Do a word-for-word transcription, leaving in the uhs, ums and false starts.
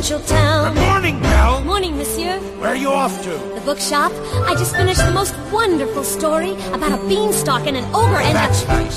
provincial town. Good morning, Belle. Morning, monsieur. Where are you off to? The bookshop. I just finished the most wonderful story about a beanstalk and an ogre and That's a... nice.